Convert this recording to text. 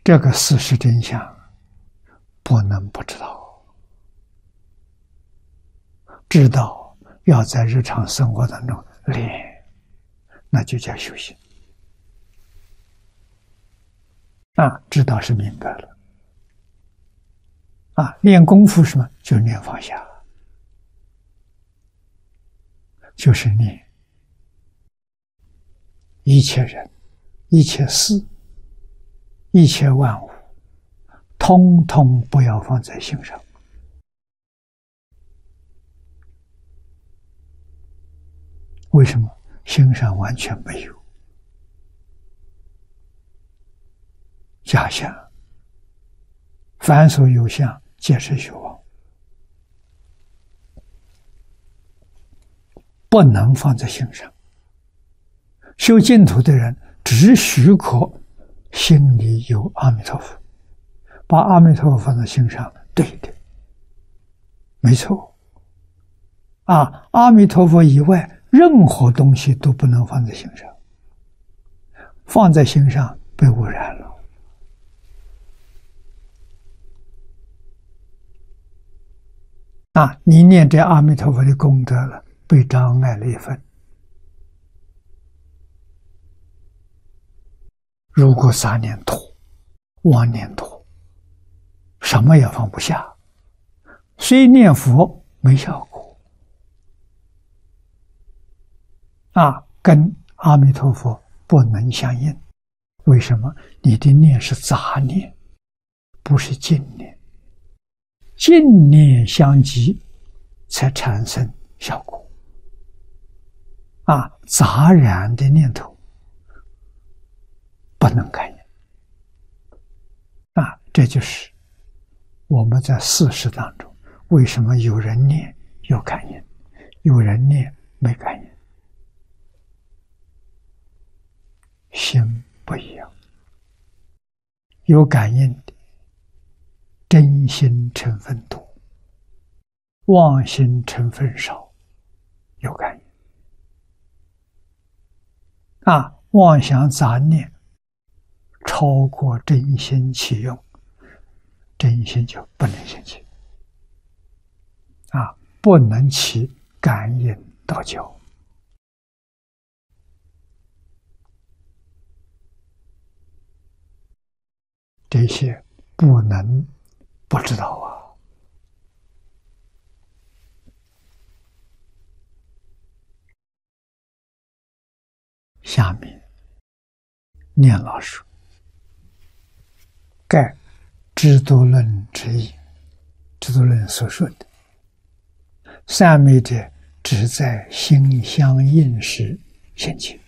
这个事实真相不能不知道，知道要在日常生活当中练，那就叫修行。知道是明白了。练功夫什么？就是练放下，就是练一切人、一切事、一切万物，通通不要放在心上。为什么？心上完全没有假相，凡所有相，皆是虚妄，不能放在心上。修净土的人只许可心里有阿弥陀佛，把阿弥陀佛放在心上，对的，没错。阿弥陀佛以外，任何东西都不能放在心上，放在心上被污染了。你念这阿弥陀佛的功德了，被障碍了一分。如果杂念多、妄念多，什么也放不下，虽念佛没效果。跟阿弥陀佛不能相应。为什么？你的念是杂念，不是净念。净念相继，才产生效果。杂染的念头不能感应。这就是我们在事实当中，为什么有人念有感应，有人念没感应？心不一样，有感应的真心成分多，妄心成分少，有感应。妄想杂念超过真心起用，真心就不能现起，不能起感应道交。这些不能不知道下面念老说：盖知度论之意，知度论所说的三昧者，只在心相应时现前。